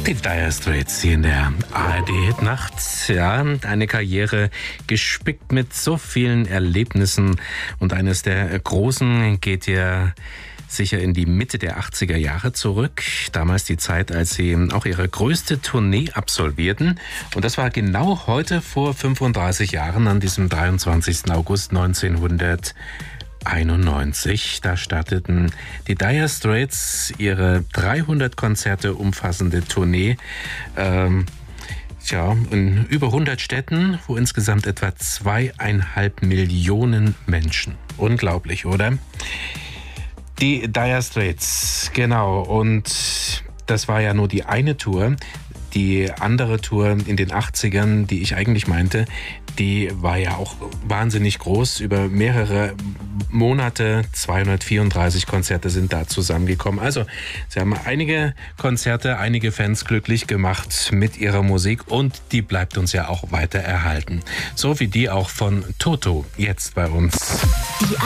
Die Dire Straits hier in der ARD-Hitnacht. Ja, eine Karriere gespickt mit so vielen Erlebnissen. Und eines der großen geht ja sicher in die Mitte der 80er Jahre zurück. Damals die Zeit, als sie auch ihre größte Tournee absolvierten. Und das war genau heute vor 35 Jahren, an diesem 23. August 1991. Da starteten die Dire Straits ihre 300 Konzerte umfassende Tournee. In über 100 Städten, wo insgesamt etwa 2,5 Millionen Menschen. Unglaublich, oder? Die Dire Straits, genau. Und das war ja nur die eine Tour. Die andere Tour in den 80ern, die ich eigentlich meinte, die war ja auch wahnsinnig groß. Über mehrere Monate, 234 Konzerte sind da zusammengekommen. Also, sie haben einige Konzerte, einige Fans glücklich gemacht mit ihrer Musik und die bleibt uns ja auch weiter erhalten. So wie die auch von Toto jetzt bei uns. Die